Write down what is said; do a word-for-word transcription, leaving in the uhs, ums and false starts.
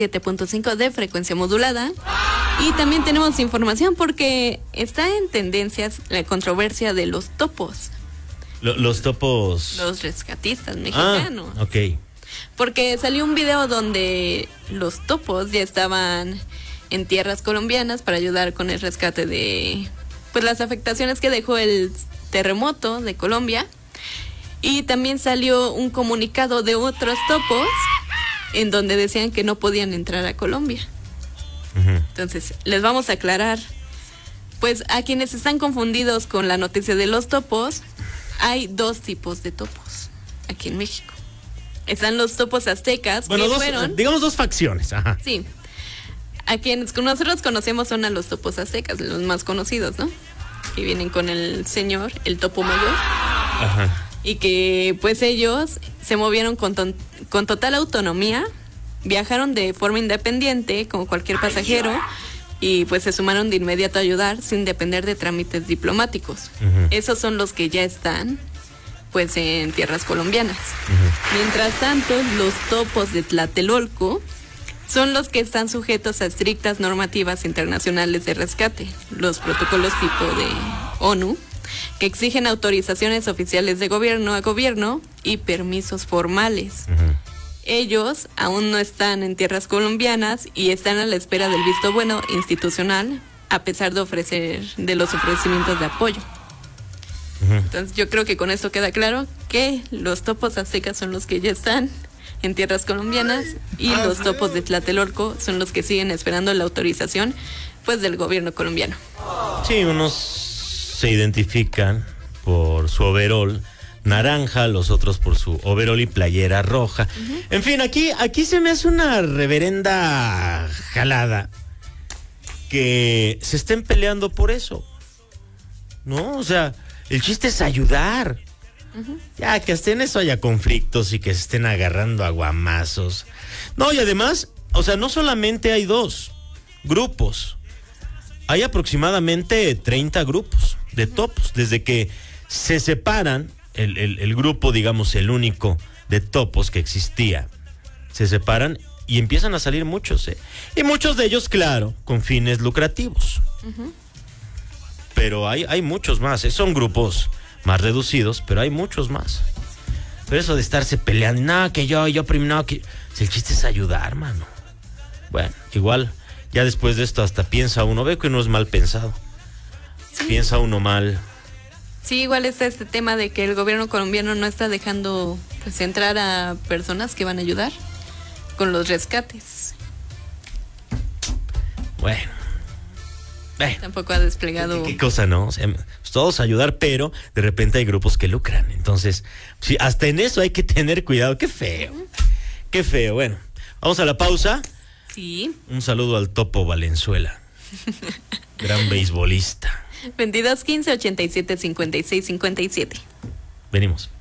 siete punto cinco de frecuencia modulada. Y también tenemos información porque está en tendencias la controversia de los topos. Lo, los topos... Los rescatistas mexicanos. Ah, ok. Porque salió un video donde los topos ya estaban en tierras colombianas para ayudar con el rescate de pues las afectaciones que dejó el terremoto de Colombia. Y también salió un comunicado de otros topos en donde decían que no podían entrar a Colombia. Uh-huh. Entonces, les vamos a aclarar, pues a quienes están confundidos con la noticia de los topos, hay dos tipos de topos aquí en México. Están los topos aztecas, bueno, que dos, fueron... digamos dos facciones, ajá. Sí. A quienes nosotros conocemos son a los topos aztecas, los más conocidos, ¿no? Que vienen con el señor, el topo mayor. Ajá. Y que pues ellos se movieron con, ton- con total autonomía, viajaron de forma independiente como cualquier pasajero y pues se sumaron de inmediato a ayudar sin depender de trámites diplomáticos. Uh-huh. Esos son los que ya están pues en tierras colombianas. Uh-huh. Mientras tanto, los topos de Tlatelolco son los que están sujetos a estrictas normativas internacionales de rescate, los protocolos tipo de ONU, que exigen autorizaciones oficiales de gobierno a gobierno y permisos formales. Uh-huh. Ellos aún no están en tierras colombianas y están a la espera del visto bueno institucional, a pesar de ofrecer de los ofrecimientos de apoyo. Uh-huh. Entonces yo creo que con esto queda claro que los topos aztecas son los que ya están en tierras colombianas y los topos de Tlatelolco son los que siguen esperando la autorización pues del gobierno colombiano. Sí, unos se identifican por su overol naranja, los otros por su overol y playera roja. Uh-huh. En fin, aquí, aquí se me hace una reverenda jalada que se estén peleando por eso, ¿no? O sea, el chiste es ayudar. Uh-huh. Ya, que hasta en eso haya conflictos y que se estén agarrando a guamazos. No, y además, o sea, no solamente hay dos grupos, hay aproximadamente treinta grupos de topos. Desde que se separan el, el, el grupo, digamos, el único de topos que existía, se separan y empiezan a salir muchos, ¿eh? Y muchos de ellos, claro, con fines lucrativos. Uh-huh. Pero hay, hay muchos más, ¿eh? Son grupos más reducidos, pero hay muchos más. Pero eso de estarse peleando, nada, que yo, yo primero, no, que... el chiste es ayudar, mano. Bueno, igual, ya después de esto hasta piensa uno, ve que uno es mal pensado. Sí. Piensa uno mal. Sí, igual está este tema de que el gobierno colombiano no está dejando pues entrar a personas que van a ayudar con los rescates. Bueno. Eh, Tampoco ha desplegado... ¿Qué, qué cosa, no? O sea, pues todos ayudar, pero de repente hay grupos que lucran. Entonces, sí, hasta en eso hay que tener cuidado. Qué feo. Qué feo. Bueno, vamos a la pausa. Sí. Un saludo al Topo Valenzuela. Gran beisbolista. veintidós quince ochenta y siete cincuenta y seis cincuenta y siete. Venimos.